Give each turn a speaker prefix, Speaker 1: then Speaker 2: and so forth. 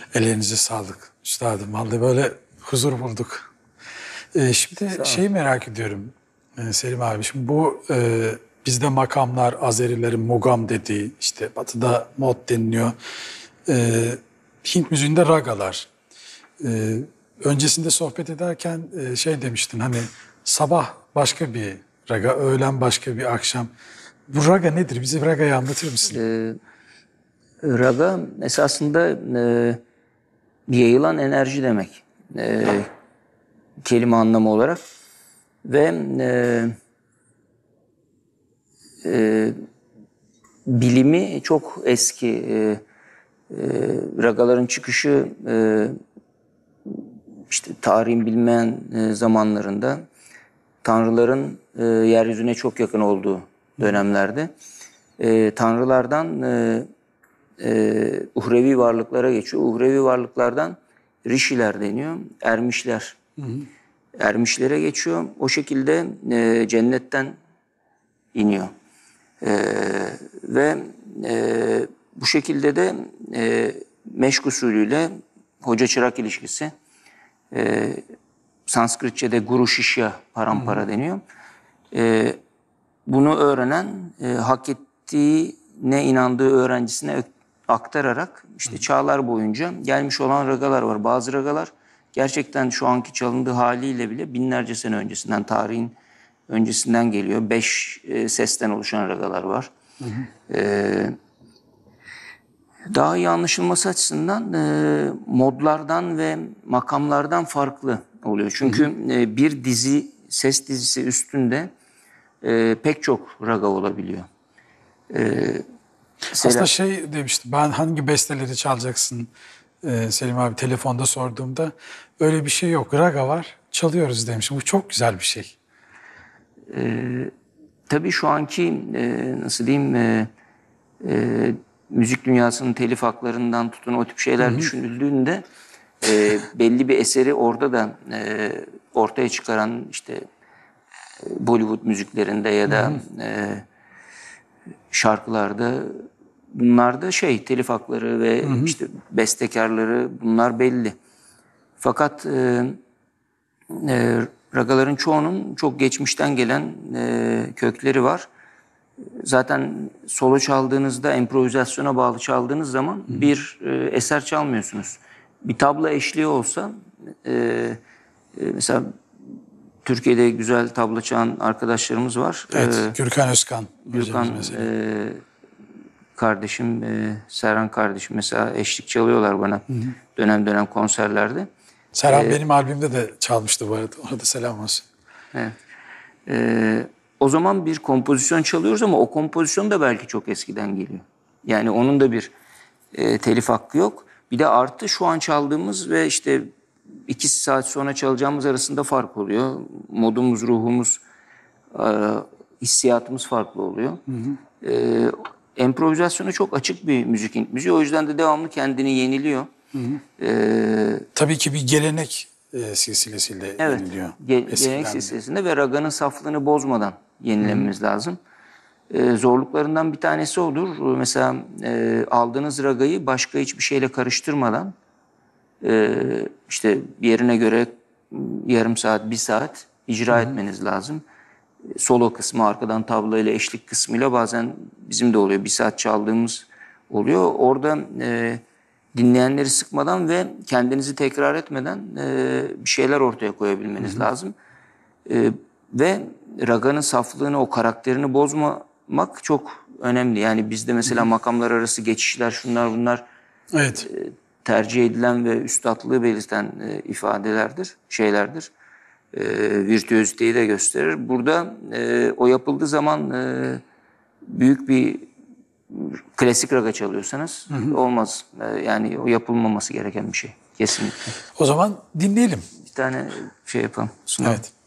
Speaker 1: Ellerinize sağlık üstadım. Vallahi böyle huzur bulduk. Şimdi şeyi merak ediyorum Selim abi. Şimdi bu bizde makamlar, Azerilerin mugam dediği, işte Batı'da mod deniliyor. Hint müziğinde ragalar. Öncesinde sohbet ederken şey demiştin, hani sabah başka bir raga, öğlen başka bir akşam. Bu raga nedir? Bize ragayı anlatır mısın?
Speaker 2: Raga esasında yayılan enerji demek. Kelime anlamı olarak. Ve bilimi çok eski. Ragaların çıkışı işte tarihin bilinmeyen zamanlarında tanrıların yeryüzüne çok yakın olduğu dönemlerde tanrılardan uhrevi varlıklara geçiyor. Uhrevi varlıklardan rişiler deniyor, ermişler. Ermişlere geçiyor. O şekilde cennetten iniyor. Ve bu şekilde de meşk usulüyle hoca-çırak ilişkisi, Sanskritçe'de guru şişya parampara deniyor. Bunu öğrenen hak ettiğine inandığı öğrencisine aktararak işte çağlar boyunca gelmiş olan ragalar var. Bazı ragalar gerçekten şu anki çalındığı haliyle bile binlerce sene öncesinden, tarihin öncesinden geliyor. 5 sesten oluşan ragalar var. Daha iyi anlaşılması açısından modlardan ve makamlardan farklı oluyor. Çünkü bir dizi, ses dizisi üstünde pek çok raga olabiliyor.
Speaker 1: Aslında şey demiştim, ben hangi besteleri çalacaksın Selim abi, telefonda sorduğumda öyle bir şey yok. Raga var, çalıyoruz demiştim. Bu çok güzel bir şey.
Speaker 2: Tabii şu anki nasıl diyeyim müzik dünyasının telif haklarından tutun o tip şeyler düşünüldüğünde belli bir eseri orada da ortaya çıkaran işte Bollywood müziklerinde ya da şarkılarda bunlar da telif hakları ve işte bestekarları bunlar belli. Fakat ragaların çoğunun çok geçmişten gelen kökleri var. Zaten solo çaldığınızda, improvizasyona bağlı çaldığınız zaman bir eser çalmıyorsunuz. Bir tabla eşliği olsa, mesela Türkiye'de güzel tabla çalan arkadaşlarımız var.
Speaker 1: Evet, Gürkan Özkan.
Speaker 2: Gürkan kardeşim, Serhan kardeşim mesela eşlik çalıyorlar bana dönem dönem konserlerde.
Speaker 1: Serhan benim albümde de çalmıştı bu arada. Ona da selam olsun.
Speaker 2: Evet. O zaman bir kompozisyon çalıyoruz ama o kompozisyon da belki çok eskiden geliyor. Yani onun da bir telif hakkı yok. Bir de artı şu an çaldığımız ve işte 2 saat sonra çalacağımız arasında fark oluyor. Modumuz, ruhumuz, hissiyatımız farklı oluyor. İmprovizasyona çok açık bir müzik müziği. O yüzden de devamlı kendini yeniliyor.
Speaker 1: Tabii ki bir gelenek silsilesiyle yeniliyor.
Speaker 2: Gelenek silsilesinde ve raganın saflığını bozmadan yenilememiz lazım. Zorluklarından bir tanesi olur. Mesela aldığınız ragayı başka hiçbir şeyle karıştırmadan işte yerine göre yarım saat, 1 saat icra etmeniz lazım. Solo kısmı, arkadan tabla ile eşlik kısmıyla bazen bizim de oluyor. 1 saat çaldığımız oluyor. Orada dinleyenleri sıkmadan ve kendinizi tekrar etmeden bir şeyler ortaya koyabilmeniz lazım. Ve raganın saflığını, o karakterini bozmamak çok önemli. Yani bizde mesela makamlar arası geçişler, şunlar bunlar tercih edilen ve üstatlığı belirten ifadelerdir, şeylerdir. Virtüöziteyi de gösterir. Burada o yapıldığı zaman büyük bir klasik raga çalıyorsanız olmaz. Yani o yapılmaması gereken bir şey. Kesinlikle.
Speaker 1: O zaman dinleyelim.
Speaker 2: Bir tane yapalım. Sunalım.
Speaker 1: Evet.